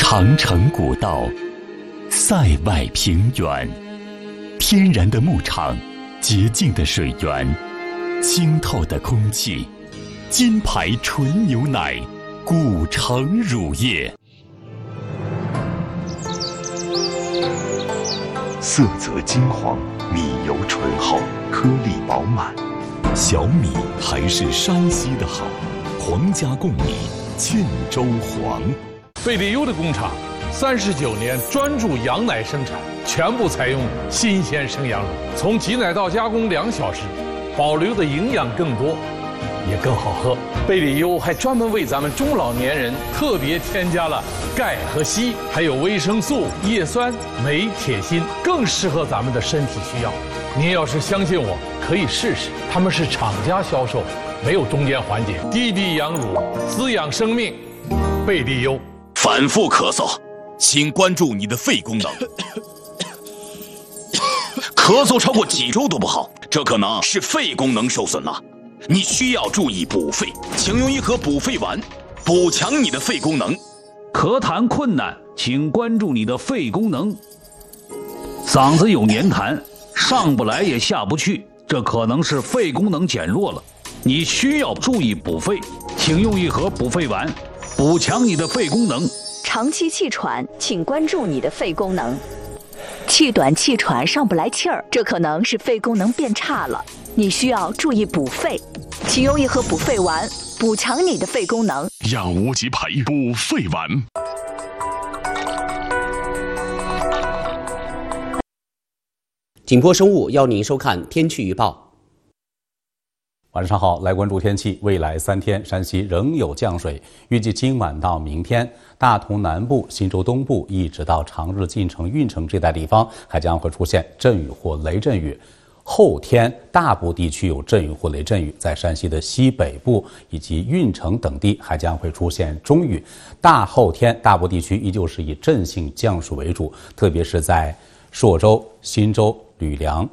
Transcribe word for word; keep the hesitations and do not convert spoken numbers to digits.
长城古道，塞外平原，天然的牧场，洁净的水源，清透的空气，金牌纯牛奶，古城乳业。色泽金黄，米油醇厚，颗粒饱满。小米还是山西的好，皇家贡米，沁州黄。 贝利优的工厂三十九年专注羊奶生产，全部采用新鲜生羊乳，从挤奶到加工两小时，保留的营养更多，也更好喝。贝利优还专门为咱们中老年人特别添加了钙和硒，还有维生素、叶酸、镁、铁、锌，更适合咱们的身体需要。您要是相信我，可以试试，他们是厂家销售，没有中间环节。低低羊乳，滋养生命，贝利优。 反复咳嗽，请关注你的肺功能。咳嗽超过几周都不好，这可能是肺功能受损了。你需要注意补肺，请用一盒补肺丸，补强你的肺功能。 咳痰困难，请关注你的肺功能。嗓子有黏痰，上不来也下不去，这可能是肺功能减弱了。你需要注意补肺，请用一盒补肺丸，补强你的肺功能。 长期气喘，请关注你的肺功能。气短气喘上不来气儿，这可能是肺功能变差了，你需要注意补肺，请用一盒补肺丸，补强你的肺功能。 药无极培补肺丸。 景颇生物邀您收看天气预报。 晚上好，来关注天气。未来三天，山西仍有降水，预计今晚到明天，大同南部、忻州东部一直到长日、晋城、运城这带地方还将会出现阵雨或雷阵雨。后天大部地区有阵雨或雷阵雨，在山西的西北部以及运城等地还将会出现中雨。大后天大部地区依旧是以阵性降水为主，特别是在朔州、忻州、吕梁、